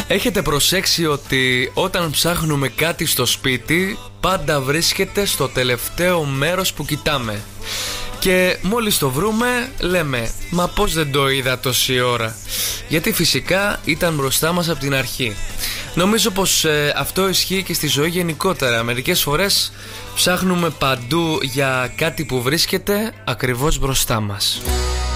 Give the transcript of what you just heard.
Έχετε προσέξει ότι όταν ψάχνουμε κάτι στο σπίτι, πάντα βρίσκεται στο τελευταίο μέρος που κοιτάμε. Και μόλις το βρούμε, λέμε, μα πώς δεν το είδα τόση ώρα? Γιατί φυσικά ήταν μπροστά μας από την αρχή. Νομίζω πως αυτό ισχύει και στη ζωή γενικότερα. Μερικές φορές ψάχνουμε παντού για κάτι που βρίσκεται ακριβώς μπροστά μας.